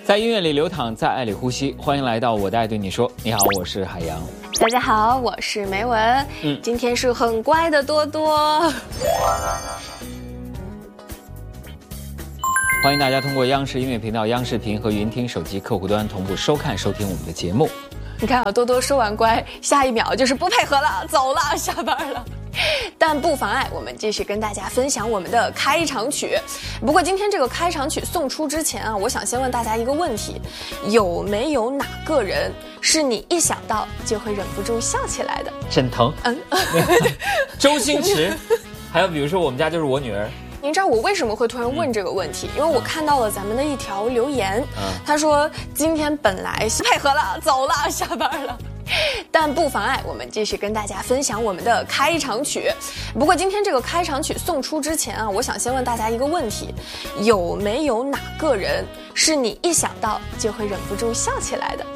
在音乐里流淌，在爱里呼吸。欢迎来到我的爱对你说。你好，我是海洋。 大家好，我是梅文。今天是很乖的多多。 欢迎大家通过央视音乐频道、央视频和云听手机客户端同步收看收听我们的节目。 你看，多多说完乖，下一秒就是不配合了，走了，下班了。但不妨碍我们继续跟大家分享我们的开场曲。不过今天这个开场曲送出之前啊，我想先问大家一个问题：有没有哪个人是你一想到就会忍不住笑起来的？ 沈腾，周星驰，还有比如说我们家就是我女儿。 您知道我为什么会突然问这个问题？因为我看到了咱们的一条留言，他说今天本来配合了，走了，下班了。但不妨碍我们继续跟大家分享我们的开场曲。不过今天这个开场曲送出之前啊，我想先问大家一个问题：有没有哪个人是你一想到就会忍不住笑起来的？